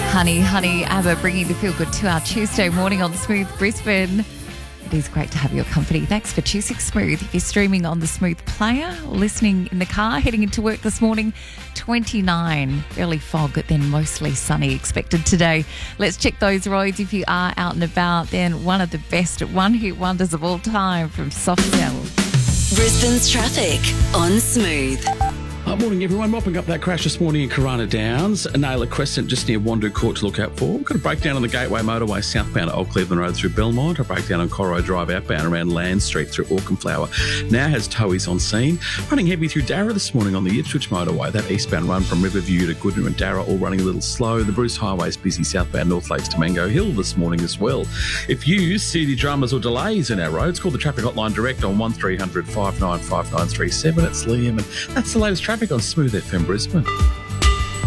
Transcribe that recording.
Honey, ABBA bringing the feel good to our Tuesday morning on Smooth Brisbane. It is great to have your company. Thanks for choosing Smooth. If you're streaming on the Smooth player or listening in the car, heading into work this morning, 29. Early fog, then mostly sunny expected today. Let's check those roads. If you are out and about, then one of the best one-hit wonders of all time from Soft Cell. Brisbane's traffic on Smooth. Morning, everyone. Mopping up that crash this morning in Corona Downs, Naylor Crescent just near Wandoo Court to look out for. We've got a breakdown on the Gateway Motorway southbound at Old Cleveland Road through Belmont, a breakdown on Corro Drive outbound around Land Street through Auchenflower. Now has towies on scene. Running heavy through Darra this morning on the Ipswich Motorway. That eastbound run from Riverview to Goodna and Darra all running a little slow. The Bruce Highway is busy southbound North Lakes to Mango Hill this morning as well. If you see any dramas or delays in our roads, call the traffic hotline direct on 1300 595937. It's Liam, and that's the latest traffic on Smooth FM Brisbane.